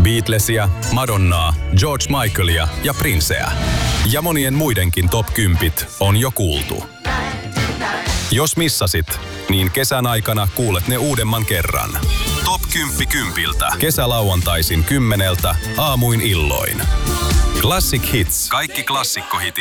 Beatlesia, Madonnaa, George Michaelia ja Princeä. Ja monien muidenkin top 10 on jo kuultu. Jos missasit, niin kesän aikana kuulet ne uudemman kerran. Top 10 kympiltä. Kesälauantaisin 10 aamuin illoin. Classic Hits. Kaikki klassikkohitit